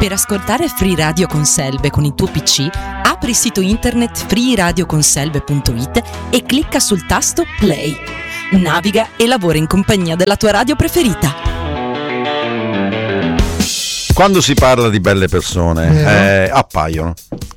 Per ascoltare Free Radio con Selve con il tuo PC, apri il sito internet freeradioconselve.it e clicca sul tasto Play. Naviga e lavora in compagnia della tua radio preferita. Quando si parla di belle persone, appaiono.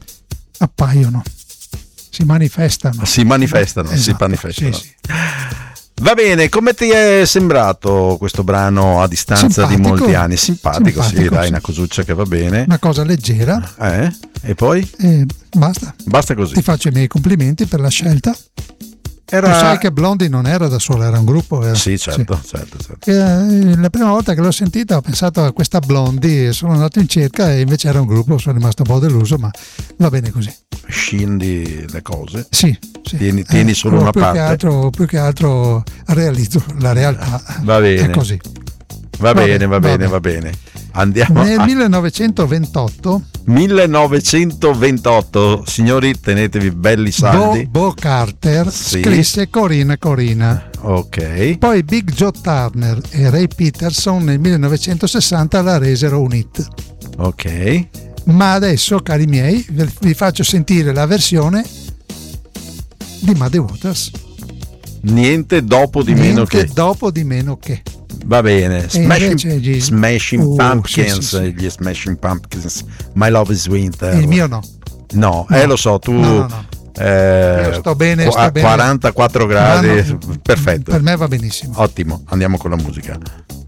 Si manifestano. Si manifestano. Sì. Va bene, come ti è sembrato questo brano a distanza di molti anni? Simpatico, sì, dai, una cosuccia che va bene. Una cosa leggera. E poi? Basta. Basta così. Ti faccio i miei complimenti per la scelta. Tu sai che Blondie non era da sola, era un gruppo. Sì, certo. La prima volta che l'ho sentita ho pensato a questa Blondie, sono andato in cerca e invece era un gruppo, sono rimasto un po' deluso, ma va bene così. Scendi le cose. Sì. Tieni solo una parte. Più che altro realizzo la realtà. Va bene. È così. Va bene. Andiamo nel 1928, signori, tenetevi belli saldi. Bo Carter scrisse Corina. Ok. Poi Big Joe Turner e Ray Peterson nel 1960 la resero un hit. Ok. Ma adesso, cari miei, vi faccio sentire la versione di Muddy Waters. Niente dopo di meno che. Va bene. Smashing Pumpkins. Sì. Gli Smashing Pumpkins. My Love is Winter. Il mio no. No, lo so, tu. No. Io sto bene. 44 gradi, perfetto. Per me va benissimo. Ottimo, andiamo con la musica.